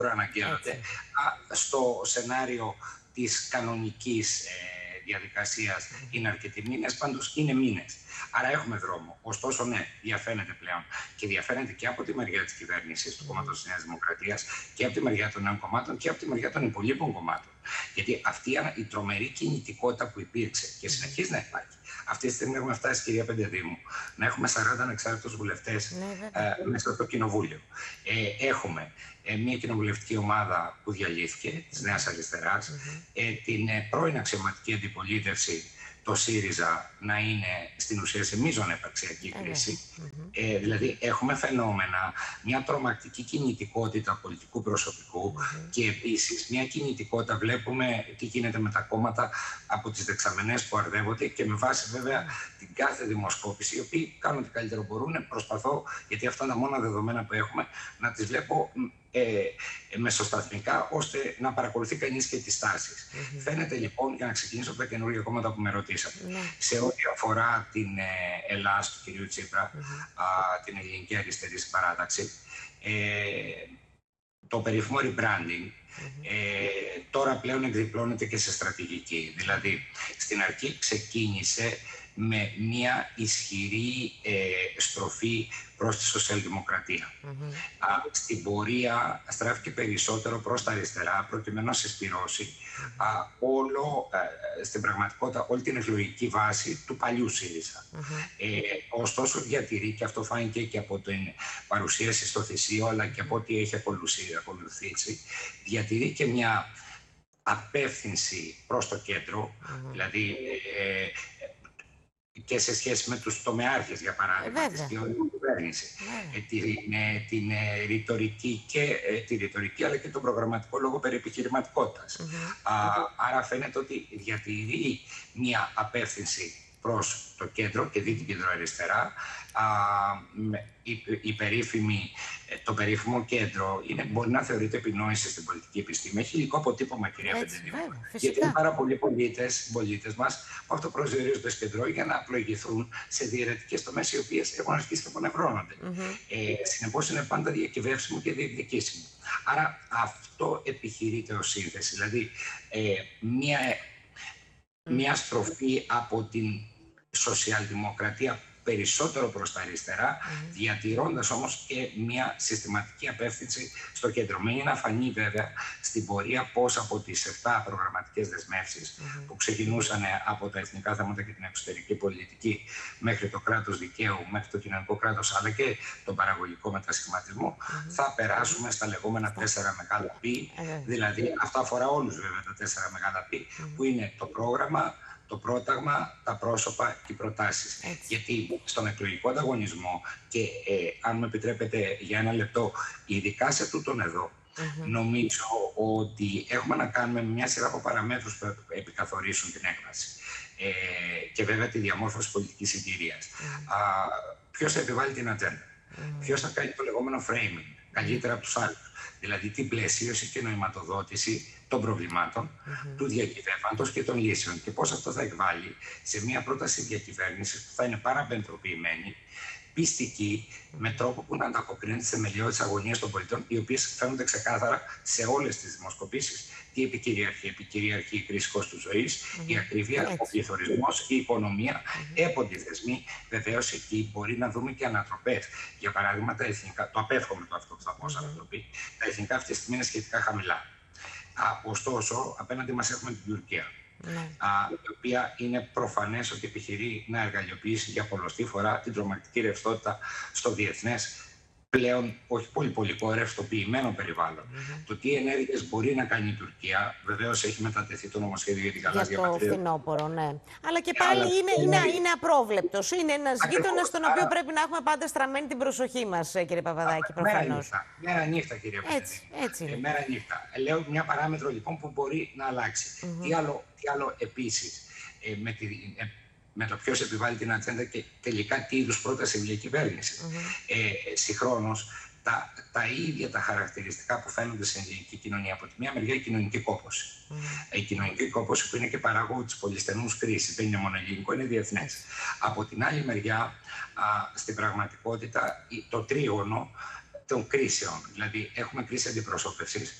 αναγγέλλονται στο σενάριο της κανονικής διαδικασίας είναι αρκετοί μήνες, πάντως είναι μήνες. Άρα έχουμε δρόμο. Ωστόσο, ναι, διαφαίνεται πλέον και διαφαίνεται και από τη μεριά της κυβέρνησης, του κόμματος της Νέας Δημοκρατίας, και από τη μεριά των νέων κομμάτων και από τη μεριά των υπολείπων κομμάτων. Γιατί αυτή η τρομερή κινητικότητα που υπήρξε και συνεχίζει να υπάρχει. Αυτή τη στιγμή έχουμε φτάσει, κυρία Πεντεδήμου, να έχουμε 40 ανεξάρτητους βουλευτές μέσα στο Κοινοβούλιο. Έχουμε μια κοινοβουλευτική ομάδα που διαλύθηκε, της Νέας Αριστεράς, την πρώην αξιωματική αντιπολίτευση, το ΣΥΡΙΖΑ, να είναι στην ουσία σε μείζον επαρξιακή κρίση. Δηλαδή έχουμε φαινόμενα, μια τρομακτική κινητικότητα πολιτικού προσωπικού και επίσης μια κινητικότητα, βλέπουμε τι γίνεται με τα κόμματα από τις δεξαμενές που αρδεύονται και με βάση βέβαια την κάθε δημοσκόπηση, οι οποίοι κάνουν ό,τι καλύτερο μπορούν. Προσπαθώ, γιατί αυτά είναι τα μόνα δεδομένα που έχουμε, να τις βλέπω μεσοσταθμικά, ώστε να παρακολουθεί κανείς και τις τάσεις. Φαίνεται λοιπόν, για να ξεκινήσω από τα καινούργια κόμματα που με ρωτήσατε, σε ό,τι αφορά την Ελλάς του κυρίου Τσίπρα, την Ελληνική Αριστερή Παράταξη, το περίφημο rebranding τώρα πλέον εκδιπλώνεται και σε στρατηγική. Δηλαδή, στην αρχή ξεκίνησε με μια ισχυρή στροφή προς τη σοσιαλδημοκρατία. Στην πορεία στράφηκε περισσότερο προς τα αριστερά, προκειμένου να συσπυρώσει στην πραγματικότητα όλη την εκλογική βάση του παλιού ΣΥΡΙΖΑ. Ωστόσο διατηρεί, και αυτό φάνηκε και από την παρουσίαση στο Θησίο, αλλά και από ό,τι έχει ακολουθήσει, διατηρεί και μια απεύθυνση προς το κέντρο, δηλαδή και σε σχέση με τους τομεάρχες, για παράδειγμα, της κυβέρνησης, την ρητορική αλλά και τον προγραμματικό λόγο περί επιχειρηματικότητας. Άρα φαίνεται ότι διατηρεί μια απεύθυνση προς το κέντρο και δει την κεντροαριστερά. Το περίφημο κέντρο μπορεί να θεωρείται επινόηση στην πολιτική επιστήμη. Έχει υλικό αποτύπωμα, κυρία Πεντεδήμου. Γιατί είναι πάρα πολλοί πολίτες μας που αυτοπροσδιορίζονται στο κέντρο για να απλοηγηθούν σε διαιρετικές τομές οι οποίες έχουν αρχίσει και απονευρώνονται. Συνεπώς είναι πάντα διακυβεύσιμο και διεκδικήσιμο. Άρα αυτό επιχειρείται ως σύνθεση. Δηλαδή μια στροφή από την σοσιαλδημοκρατία περισσότερο προς τα αριστερά, διατηρώντας όμως και μια συστηματική απεύθυνση στο κέντρο. Μένει να φανεί βέβαια στην πορεία πώς από τις 7 προγραμματικές δεσμεύσεις που ξεκινούσαν από τα εθνικά θέματα και την εξωτερική πολιτική μέχρι το κράτος δικαίου, μέχρι το κοινωνικό κράτος, αλλά και τον παραγωγικό μετασχηματισμό, θα περάσουμε στα λεγόμενα 4 μεγάλα π. Δηλαδή αυτό αφορά όλους βέβαια τα 4 μεγάλα π, που είναι το πρόγραμμα, το πρόταγμα, τα πρόσωπα και οι προτάσεις. Γιατί στον εκλογικό ανταγωνισμό, και αν μου επιτρέπετε για ένα λεπτό, ειδικά σε τούτον εδώ, νομίζω ότι έχουμε να κάνουμε μια σειρά από παραμέτρους που επικαθορίσουν την έκβαση. Και βέβαια τη διαμόρφωση πολιτικής συγκυρίας. Ποιος θα επιβάλλει την ατζέντα, ποιος θα κάνει το λεγόμενο framing καλύτερα από τους άλλους. Δηλαδή την πλαισίωση και νοηματοδότηση των προβλημάτων, του διακυβεύαντος και των λύσεων. Και πώς αυτό θα εκβάλει σε μια πρόταση διακυβέρνησης που θα είναι παραπεντροποιημένη, πιστική, με τρόπο που να ανταποκρίνεται σε θεμελιώδεις αγωνίες των πολιτών, οι οποίες φαίνονται ξεκάθαρα σε όλες τις δημοσκοπήσεις. Τι επικυριαρχεί? Επικυριαρχεί η κρίση κόστους ζωής, η ακρίβεια, ο πληθωρισμός, η οικονομία, έπονται οι θεσμοί. Βεβαίως εκεί μπορεί να δούμε και ανατροπές. Για παράδειγμα, τα εθνικά, το απέφχομαι το αυτό που θα πω σαν ανατροπή, τα εθνικά αυτή τη στιγμή είναι σχετικά χαμηλά. Ωστόσο, απέναντι μας έχουμε την Τουρκία, η οποία είναι προφανές ότι επιχειρεί να εργαλειοποιήσει για πολλοστή φορά την τρομακτική ρευστότητα στο διεθνές, πλέον όχι πολυπολικό, ρευστοποιημένο περιβάλλον. Το τι ενέργειες μπορεί να κάνει η Τουρκία, βεβαίως έχει μετατεθεί το νομοσχέδιο για την γαλάζια πατρίδα. Για το φθινόπωρο, ναι. Αλλά και πάλι είναι απρόβλεπτος. Είναι ένας γείτονας στον οποίο πρέπει να έχουμε πάντα στραμμένη την προσοχή μας, κύριε Παπαδάκη, προφανώς. Μέρα νύχτα, κύριε Παπαδάκη. Μέρα νύχτα. Λέω μια παράμετρο λοιπόν που μπορεί να αλλάξει. Τι άλλο επίσης με το ποιος επιβάλλει την ατζέντα και τελικά τι είδους πρόταση διακυβέρνηση. Συγχρόνως, τα ίδια τα χαρακτηριστικά που φαίνονται στην ελληνική κοινωνία. Από τη μία μεριά η κοινωνική κόπωση. Η κοινωνική κόπωση που είναι και παράγωγο της πολυστενούς κρίσης, δεν είναι μόνο ελληνικό, είναι διεθνές. Από την άλλη μεριά, στην πραγματικότητα, το τρίγωνο των κρίσεων. Δηλαδή, έχουμε κρίση αντιπροσώπευσης.